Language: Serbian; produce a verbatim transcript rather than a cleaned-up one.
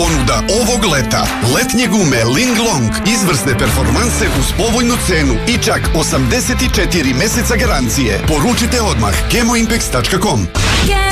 ponuda ovog leta. Letnje gume Linglong, izvrsne performanse uz povoljnu cenu i čak osamdeset četiri meseca garancije. Poručite odmah gemoimpex tačka com.